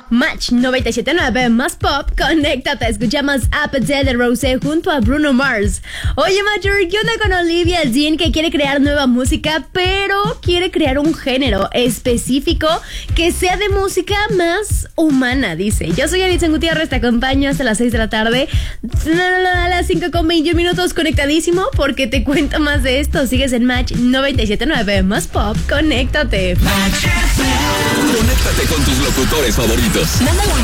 Match 97.9 más pop, conéctate, escuchamos Appetite de Rosé junto a Bruno Mars. Oye, Major, ¿qué onda con Olivia Dean, que quiere crear nueva música, pero quiere crear un género específico que sea de música más humana, dice? Yo soy Alicia Gutiérrez, te acompaño hasta las 6 de la tarde, a las 5:21 conectadísimo, porque te cuento más de esto. Sigues en Match 97.9 más pop, conéctate. Conéctate con tus locutores favoritos.